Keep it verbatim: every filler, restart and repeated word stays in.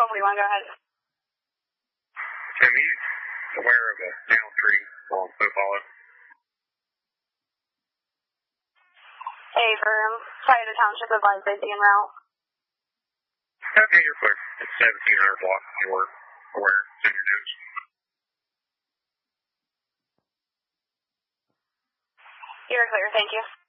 What do you want to go ahead? Tim, you aware of a down tree on Foot Hollow? Hey, firm. Sorry, the township advised safety en route. Okay, you're clear. It's seventeen hundred block. You were aware. It's in your notes. You're clear. Thank you.